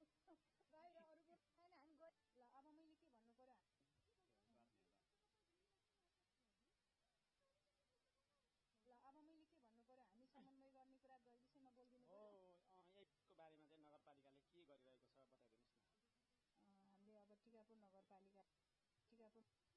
बाहिर अरूको छैन हामी गए ल अब मैले के भन्नु पर्यो ल अब मैले के भन्नु पर्यो हामी समन्वय गर्ने कुरा विषयमा बोलिदिनु पर्यो यसको बारेमा चाहिँ नगरपालिकाले के गरिरहेको छ बताइदिनुस् न हामीले अब टिकापुर नगरपालिका